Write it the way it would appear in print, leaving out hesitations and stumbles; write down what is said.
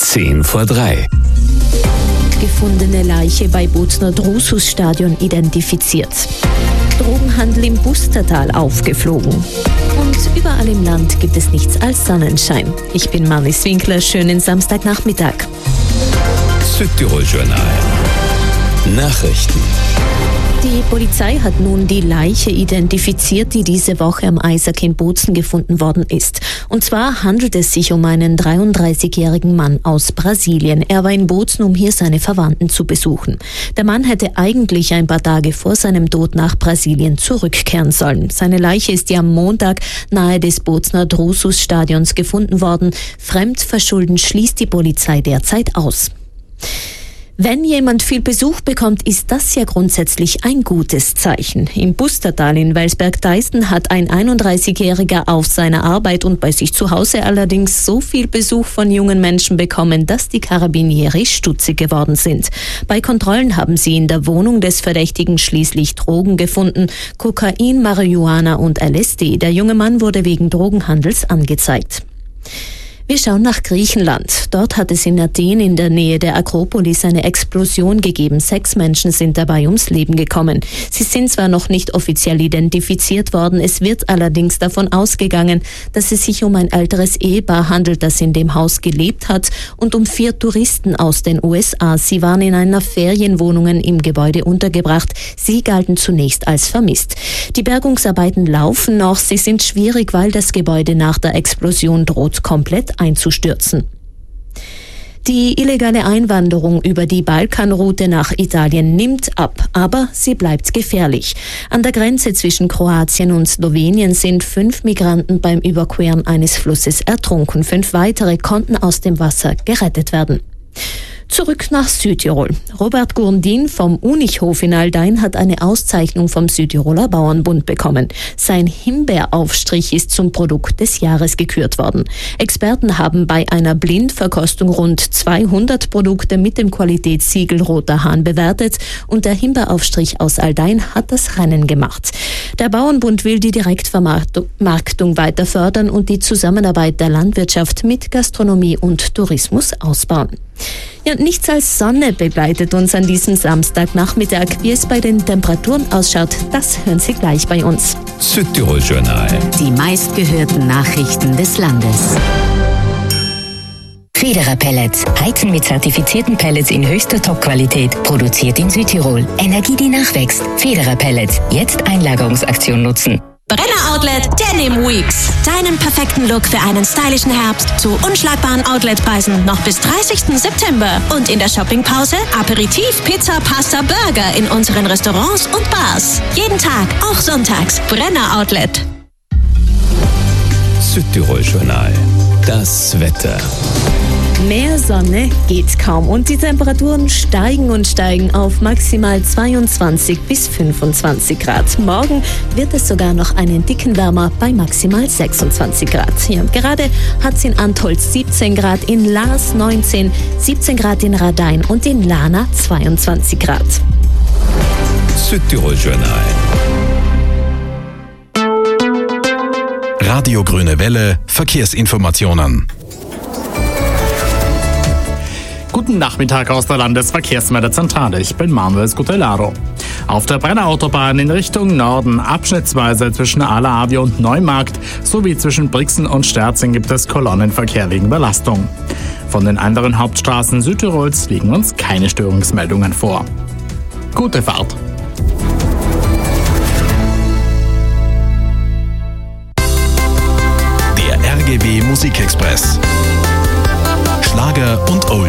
2:10. Gefundene Leiche bei Bozner Drusus-Stadion identifiziert. Drogenhandel im Bustertal aufgeflogen. Und überall im Land gibt es nichts als Sonnenschein. Ich bin Marlies Winkler, schönen Samstagnachmittag. Südtirol-Journal. Nachrichten. Die Polizei hat nun die Leiche identifiziert, die diese Woche am Eisack in Bozen gefunden worden ist. Und zwar handelt es sich um einen 33-jährigen Mann aus Brasilien. Er war in Bozen, um hier seine Verwandten zu besuchen. Der Mann hätte eigentlich ein paar Tage vor seinem Tod nach Brasilien zurückkehren sollen. Seine Leiche ist ja am Montag nahe des Bozner Drusus-Stadions gefunden worden. Fremdverschulden schließt die Polizei derzeit aus. Wenn jemand viel Besuch bekommt, ist das ja grundsätzlich ein gutes Zeichen. Im Bustertal in Welsberg-Deisten hat ein 31-Jähriger auf seiner Arbeit und bei sich zu Hause allerdings so viel Besuch von jungen Menschen bekommen, dass die Karabinieri stutzig geworden sind. Bei Kontrollen haben sie in der Wohnung des Verdächtigen schließlich Drogen gefunden: Kokain, Marihuana und LSD. Der junge Mann wurde wegen Drogenhandels angezeigt. Wir schauen nach Griechenland. Dort hat es in Athen in der Nähe der Akropolis eine Explosion gegeben. 6 Menschen sind dabei ums Leben gekommen. Sie sind zwar noch nicht offiziell identifiziert worden, es wird allerdings davon ausgegangen, dass es sich um ein älteres Ehepaar handelt, das in dem Haus gelebt hat, und um 4 Touristen aus den USA. Sie waren in einer Ferienwohnung im Gebäude untergebracht. Sie galten zunächst als vermisst. Die Bergungsarbeiten laufen noch. Sie sind schwierig, weil das Gebäude nach der Explosion droht, komplett einzustürzen. Die illegale Einwanderung über die Balkanroute nach Italien nimmt ab, aber sie bleibt gefährlich. An der Grenze zwischen Kroatien und Slowenien sind 5 Migranten beim Überqueren eines Flusses ertrunken. 5 weitere konnten aus dem Wasser gerettet werden. Zurück nach Südtirol. Robert Gurndin vom Unichhof in Aldein hat eine Auszeichnung vom Südtiroler Bauernbund bekommen. Sein Himbeeraufstrich ist zum Produkt des Jahres gekürt worden. Experten haben bei einer Blindverkostung rund 200 Produkte mit dem Qualitätssiegel Roter Hahn bewertet und der Himbeeraufstrich aus Aldein hat das Rennen gemacht. Der Bauernbund will die Direktvermarktung weiter fördern und die Zusammenarbeit der Landwirtschaft mit Gastronomie und Tourismus ausbauen. Ja, nichts als Sonne begleitet uns an diesem Samstagnachmittag. Wie es bei den Temperaturen ausschaut, das hören Sie gleich bei uns. Südtirol-Journal. Die meistgehörten Nachrichten des Landes. Federer Pellets. Heizen mit zertifizierten Pellets in höchster Top-Qualität. Produziert in Südtirol. Energie, die nachwächst. Federer Pellets. Jetzt Einlagerungsaktion nutzen. Brenner Outlet Denim Weeks. Deinen perfekten Look für einen stylischen Herbst zu unschlagbaren Outletpreisen noch bis 30. September. Und in der Shoppingpause Aperitif, Pizza, Pasta, Burger in unseren Restaurants und Bars. Jeden Tag, auch sonntags. Brenner Outlet. Südtirol-Journal. Das Wetter. Mehr Sonne geht kaum und die Temperaturen steigen und steigen auf maximal 22 bis 25 Grad. Morgen wird es sogar noch einen Ticken wärmer bei maximal 26 Grad. Ja, gerade hat es in Antholz 17 Grad, in Laas 19, 17 Grad in Radein und in Lana 22 Grad. Südtirol-Journal. Radio Grüne Welle, Verkehrsinformationen. Guten Nachmittag aus der Landesverkehrsmeldezentrale. Ich bin Manuel Scutellaro. Auf der Brennerautobahn in Richtung Norden, abschnittsweise zwischen Ala-Avia und Neumarkt sowie zwischen Brixen und Sterzing gibt es Kolonnenverkehr wegen Belastung. Von den anderen Hauptstraßen Südtirols liegen uns keine Störungsmeldungen vor. Gute Fahrt! Der RGW Musikexpress. Schlager und Oldie.